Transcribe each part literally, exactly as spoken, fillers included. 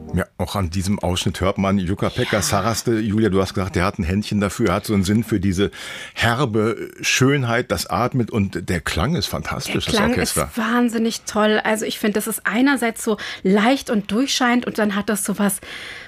Ja, auch an diesem Ausschnitt hört man Jukka-Pekka Saraste. Julia, du hast gesagt, der hat ein Händchen dafür, er hat so einen Sinn für diese herbe Schönheit, das atmet und der Klang ist fantastisch, der Klang das Orchester. Ist wahnsinnig toll. Also ich finde, das ist einerseits so leicht und durchscheinend und dann hat das so was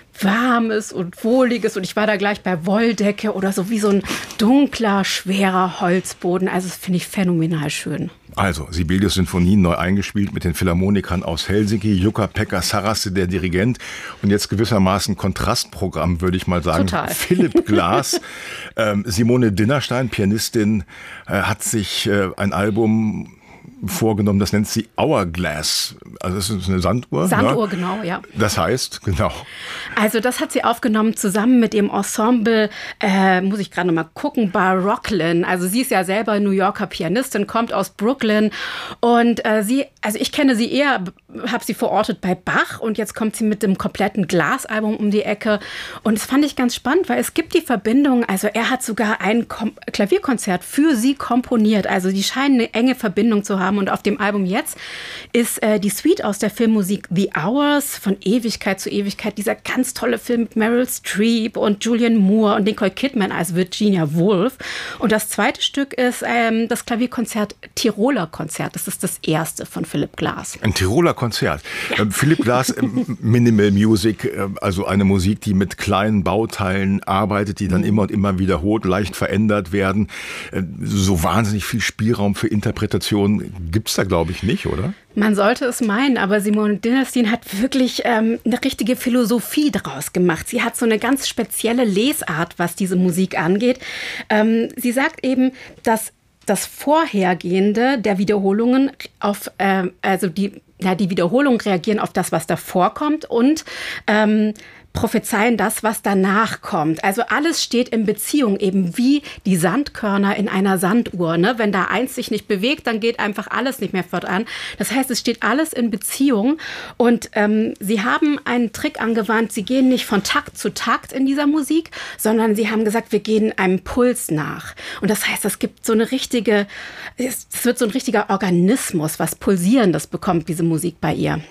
Warmes und Wohliges und ich war da gleich bei Wolldecke oder so wie so ein dunkler, schwerer Holzboden. Also das finde ich phänomenal schön. Also, Sibelius Sinfonien neu eingespielt mit den Philharmonikern aus Helsinki, Jukka-Pekka Saraste, der Dirigent und jetzt gewissermaßen Kontrastprogramm, würde ich mal sagen. Total. Philipp Glass, ähm, Simone Dinnerstein, Pianistin, äh, hat sich äh, ein Album vorgenommen, das nennt sie Hourglass. Also das ist eine Sanduhr. Sanduhr, ne? Genau, ja. Das heißt, genau. Also das hat sie aufgenommen zusammen mit dem Ensemble, äh, muss ich gerade noch mal gucken, Barocklin. Also sie ist ja selber New Yorker Pianistin, kommt aus Brooklyn und äh, sie, also ich kenne sie eher, habe sie verortet bei Bach und jetzt kommt sie mit dem kompletten Glasalbum um die Ecke und das fand ich ganz spannend, weil es gibt die Verbindung, also er hat sogar ein Kom- Klavierkonzert für sie komponiert, also die scheinen eine enge Verbindung zu haben. Und auf dem Album jetzt ist äh, die Suite aus der Filmmusik The Hours, von Ewigkeit zu Ewigkeit, dieser ganz tolle Film mit Meryl Streep und Julianne Moore und Nicole Kidman als Virginia Woolf. Und das zweite Stück ist ähm, das Klavierkonzert Tiroler Konzert. Das ist das erste von Philipp Glass. Ein Tiroler Konzert. Ja. Ähm, Philipp Glass, ähm, Minimal Music, äh, also eine Musik, die mit kleinen Bauteilen arbeitet, die dann immer und immer wiederholt, leicht verändert werden. Äh, so wahnsinnig viel Spielraum für Interpretation gibt's da, glaube ich, nicht, oder? Man sollte es meinen, aber Simone Dinnerstein hat wirklich ähm, eine richtige Philosophie daraus gemacht. Sie hat so eine ganz spezielle Lesart, was diese Musik angeht. Ähm, sie sagt eben, dass das Vorhergehende der Wiederholungen auf, äh, also die, ja, die Wiederholungen reagieren auf das, was davor kommt und ähm, prophezeien das, was danach kommt. Also alles steht in Beziehung, eben wie die Sandkörner in einer Sanduhr. Ne? Wenn da eins sich nicht bewegt, dann geht einfach alles nicht mehr fortan. Das heißt, es steht alles in Beziehung. Und ähm, sie haben einen Trick angewandt. Sie gehen nicht von Takt zu Takt in dieser Musik, sondern sie haben gesagt, wir gehen einem Puls nach. Und das heißt, es gibt so eine richtige, es wird so ein richtiger Organismus, was Pulsierendes bekommt, diese Musik bei ihr.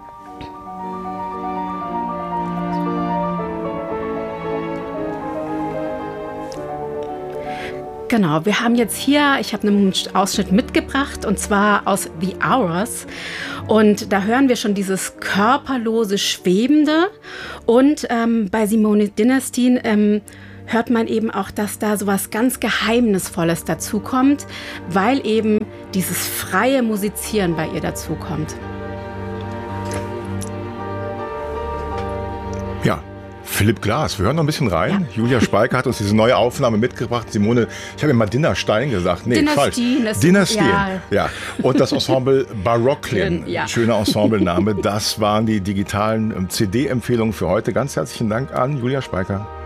Genau, wir haben jetzt hier, ich habe einen Ausschnitt mitgebracht und zwar aus The Hours und da hören wir schon dieses körperlose, schwebende und ähm, bei Simone Dinnerstein ähm, hört man eben auch, dass da so was ganz Geheimnisvolles dazukommt, weil eben dieses freie Musizieren bei ihr dazukommt. Ja. Philipp Glass, wir hören noch ein bisschen rein. Ja. Julia Speiker hat uns diese neue Aufnahme mitgebracht. Simone, ich habe immer Dinnerstein gesagt. Nee, falsch. Dinnerstein. Ja. ja. Und das Ensemble Barocklin. Ja. Schöner Ensemblename. Das waren die digitalen C D-Empfehlungen für heute. Ganz herzlichen Dank an Julia Speiker.